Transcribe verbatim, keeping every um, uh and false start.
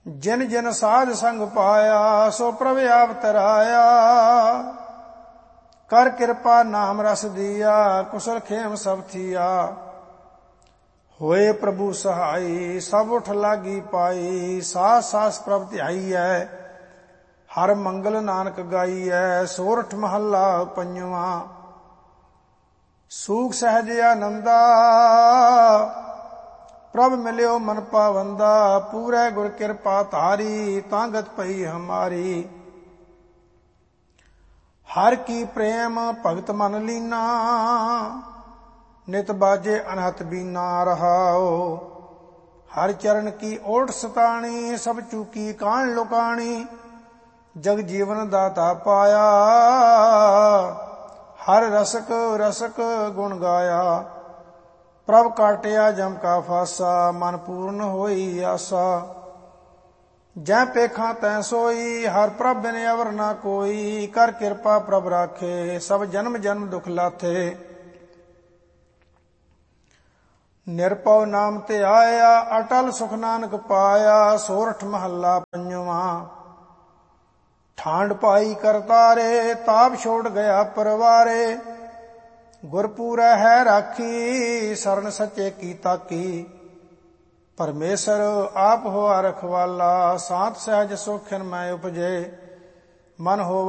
जिन जिन साध संग पाया सो प्रभ आप तराया। कर कृपा नाम रस दिया कुशल खेम सब थिया। होए प्रभु सहाई सब उठ लागी पाई। सास सास प्रभ ध्याई है हर मंगल नानक गाई है। सोरठ महला पंजवा। सूख सहज आनंदा प्रभ मिल्यो मन पावंदा। पूरे गुर कृपा तारी तांगत पई हमारी। हर की प्रेम भगत मन लीना नित बाजे अनहत बीना रहाओ। हर चरण की ओट सताणी सब चूकी कान लुकाणी। जग जीवन दाता पाया हर रसक रसक गुण गाया। प्रभ काटिया जम का फासा मन पूर्ण होई आसा। जै पेखा तै सोई हर प्रभ बिन अवर ना कोई। कर कृपा प्रभ राखे सब जन्म जन्म दुख लाथे। निरपौ नाम ते आया अटल सुख नानक पाया। सोरठ महला पंजवा। ਠਾਂਡ ਪਾਈ ਕਰਤਾਰੇ ਤਾਪ ਛੋੜ ਗਿਆ ਪਰਵਾਰੇ। ਗੁਰਪੂਰੈ ਹੈ ਰਾਖੀ ਸਰਨ ਸੱਚੇ ਕੀ ਤਾਕੀ। ਪਰਮੇਸ਼ਰ ਆਪ ਹੋਆ ਰਖਵਾਲਾ ਸਾਤ ਸਹਿਜ ਸੋਖਿਨ ਮੈਂ ਉਪਜੇ। ਮਨ ਹੋਵਾ